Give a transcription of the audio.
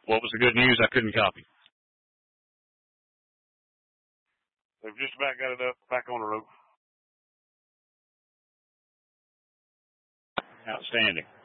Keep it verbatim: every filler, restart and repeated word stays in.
What was the good news? I couldn't copy. They've just about got it up, back on the rope. Outstanding.